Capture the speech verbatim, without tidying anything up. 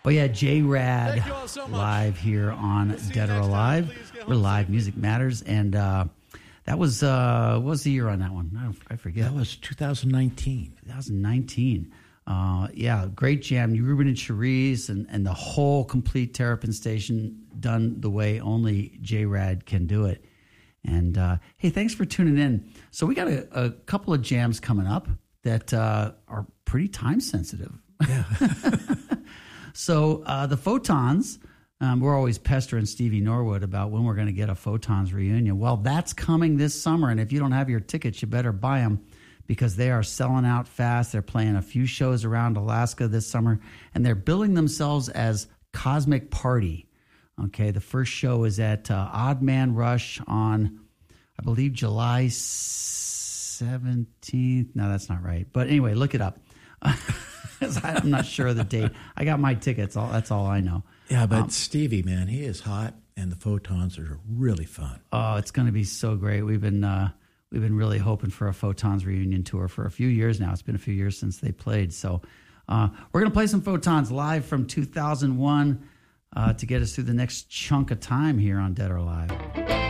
Oh, yeah, J-Rad so live here on Dead or Alive, where live music matters. And uh, that was, uh, what was the year on that one? I, I forget. That was two thousand nineteen. twenty nineteen. Uh, yeah, great jam. Ruben and Cherise and, and the whole complete Terrapin Station done the way only J-Rad can do it. And, uh, hey, thanks for tuning in. So we got a, a couple of jams coming up that uh, are pretty time sensitive. Yeah. So uh, the Photons, um, we're always pestering Stevie Norwood about when we're going to get a Photons reunion. Well, that's coming this summer, and if you don't have your tickets, you better buy them because they are selling out fast. They're playing a few shows around Alaska this summer, and they're billing themselves as Cosmic Party. Okay, the first show is at uh, Odd Man Rush on, I believe, July seventeenth. No, that's not right. But anyway, look it up. I'm not sure of the date. I got my tickets. All That's all I know. Yeah, but um, Stevie, man, he is hot, and the Photons are really fun. Oh, it's going to be so great. We've been uh, we've been really hoping for a Photons reunion tour for a few years now. It's been a few years since they played. So uh, we're going to play some Photons live from two thousand one uh, to get us through the next chunk of time here on Dead or Alive.